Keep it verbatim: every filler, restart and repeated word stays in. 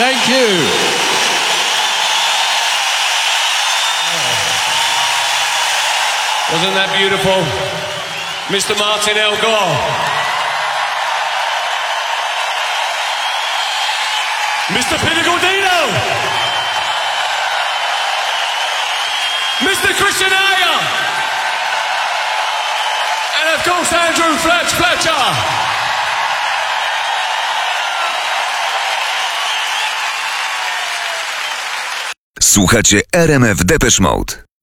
Thank you. Wasn't that beautiful? Mister Martin Elgar. Mister Peter Gordino. Mister Christian Ayer. And of course Andrew Fletch Fletcher. Słuchacie R M F Depeche Mode.